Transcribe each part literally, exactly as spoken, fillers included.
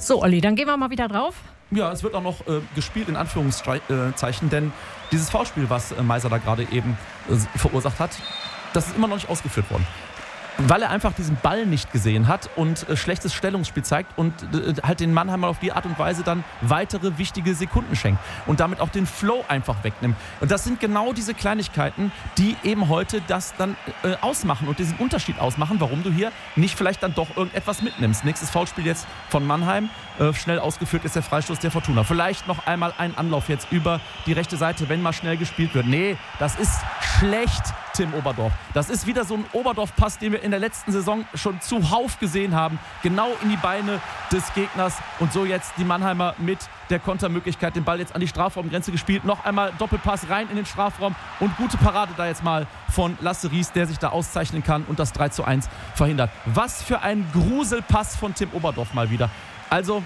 So, Olli, dann gehen wir mal wieder drauf. Ja, es wird auch noch äh, gespielt, in Anführungszeichen, denn dieses Foulspiel, was äh, Meiser da gerade eben äh, verursacht hat, das ist immer noch nicht ausgeführt worden. Weil er einfach diesen Ball nicht gesehen hat und äh, schlechtes Stellungsspiel zeigt und äh, halt den Mannheimer auf die Art und Weise dann weitere wichtige Sekunden schenkt und damit auch den Flow einfach wegnimmt. Und das sind genau diese Kleinigkeiten, die eben heute das dann äh, ausmachen und diesen Unterschied ausmachen, warum du hier nicht vielleicht dann doch irgendetwas mitnimmst. Nächstes Foulspiel jetzt von Mannheim. Äh, schnell ausgeführt ist der Freistoß der Fortuna. Vielleicht noch einmal ein Anlauf jetzt über die rechte Seite, wenn mal schnell gespielt wird. Nee, das ist schlecht, Tim Oberdorf. Das ist wieder so ein Oberdorf-Pass, den wir in der letzten Saison schon zuhauf gesehen haben. Genau in die Beine des Gegners. Und so jetzt die Mannheimer mit der Kontermöglichkeit, den Ball jetzt an die Strafraumgrenze gespielt. Noch einmal Doppelpass rein in den Strafraum und gute Parade da jetzt mal von Lasse Ries, der sich da auszeichnen kann und das drei zu eins verhindert. Was für ein Gruselpass von Tim Oberdorf mal wieder. Also,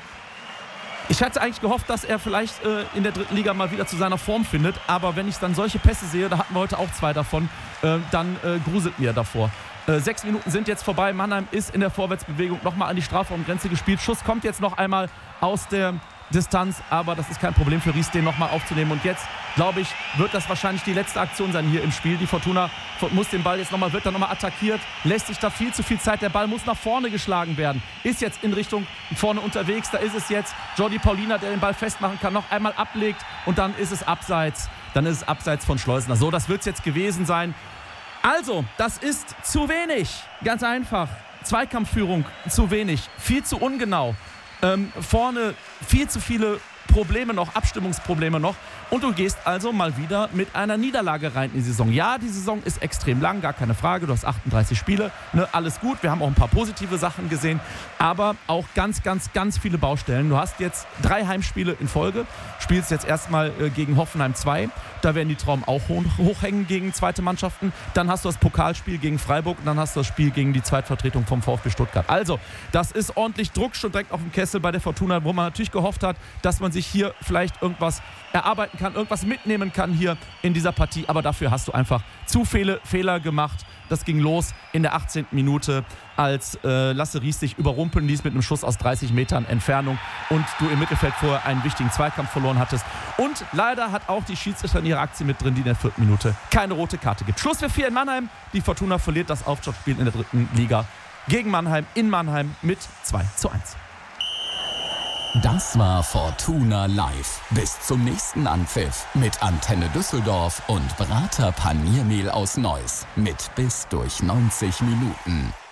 ich hatte eigentlich gehofft, dass er vielleicht äh, in der dritten Liga mal wieder zu seiner Form findet. Aber wenn ich dann solche Pässe sehe, da hatten wir heute auch zwei davon, äh, dann äh, gruselt mir davor. Äh, sechs Minuten sind jetzt vorbei. Mannheim ist in der Vorwärtsbewegung nochmal an die Strafraumgrenze gespielt. Schuss kommt jetzt noch einmal aus der Distanz, aber das ist kein Problem für Ries, den nochmal aufzunehmen. Und jetzt, glaube ich, wird das wahrscheinlich die letzte Aktion sein hier im Spiel. Die Fortuna muss den Ball jetzt nochmal, wird dann nochmal attackiert, lässt sich da viel zu viel Zeit. Der Ball muss nach vorne geschlagen werden. Ist jetzt in Richtung vorne unterwegs. Da ist es jetzt Jordi Paulina, der den Ball festmachen kann, noch einmal ablegt und dann ist es abseits. Dann ist es abseits von Schleusner. So, das wird es jetzt gewesen sein. Also, das ist zu wenig. Ganz einfach. Zweikampfführung zu wenig. Viel zu ungenau. Ähm, vorne viel zu viele Probleme noch, Abstimmungsprobleme noch. Und du gehst also mal wieder mit einer Niederlage rein in die Saison. Ja, die Saison ist extrem lang, gar keine Frage. Du hast achtunddreißig Spiele, ne, alles gut. Wir haben auch ein paar positive Sachen gesehen, aber auch ganz, ganz, ganz viele Baustellen. Du hast jetzt drei Heimspiele in Folge, spielst jetzt erstmal äh, gegen Hoffenheim zwei. Da werden die Trauben auch hoch, hochhängen gegen zweite Mannschaften. Dann hast du das Pokalspiel gegen Freiburg und dann hast du das Spiel gegen die Zweitvertretung vom VfB Stuttgart. Also, das ist ordentlich Druck schon direkt auf dem Kessel bei der Fortuna, wo man natürlich gehofft hat, dass man sich hier vielleicht irgendwas erarbeiten kann, irgendwas mitnehmen kann hier in dieser Partie. Aber dafür hast du einfach zu viele Fehler gemacht. Das ging los in der achtzehnten Minute, als äh, Lasse Ries sich überrumpeln ließ mit einem Schuss aus dreißig Metern Entfernung und du im Mittelfeld vorher einen wichtigen Zweikampf verloren hattest. Und leider hat auch die Schiedsrichterin ihre Aktie mit drin, die in der vierten Minute keine rote Karte gibt. Schluss für vier in Mannheim. Die Fortuna verliert das Auftaktspiel in der dritten Liga gegen Mannheim in Mannheim mit zwei zu eins. Das war Fortuna Live. Bis zum nächsten Anpfiff mit Antenne Düsseldorf und Berater Paniermehl aus Neuss mit bis durch neunzig Minuten.